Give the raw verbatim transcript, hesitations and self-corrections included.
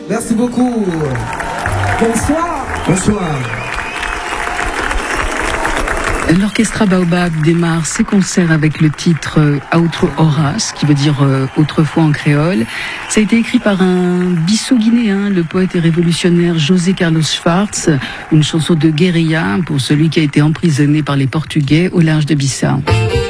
Merci beaucoup. Bonsoir. Bonsoir. L'Orchestra Baobab démarre ses concerts avec le titre Outro Horas, qui veut dire euh, autrefois en créole. Ça a été écrit par un Bissau-Guinéen, le poète et révolutionnaire José Carlos Schwartz, une chanson de guérilla pour celui qui a été emprisonné par les Portugais au large de Bissau.